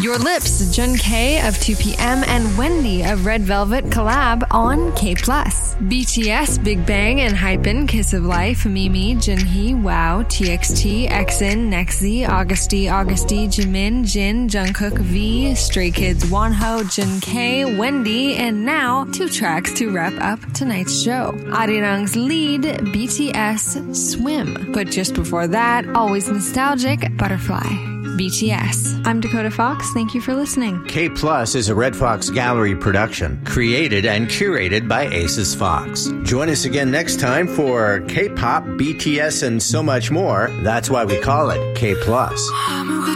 Your Lips, Jun K of 2 p.m. and Wendy of Red Velvet collab on K+. BTS, Big Bang and Hypen, Kiss of Life, Mimi, Jinhee, Wow, TXT, XN, Nexy, Augusty, Jimin, Jin, Jungkook, V, Stray Kids, Wonho, Jun K, Wendy, and now 2 tracks to wrap up tonight's show. Arirang's Lead, BTS, Swim. But just before that, always nostalgic, Butterfly. BTS. I'm Dakota Fox. Thank you for listening. K Plus is a Red Fox Gallery production, created and curated by Aces Fox. Join us again next time for K-pop, BTS, and so much more. That's why we call it K Plus.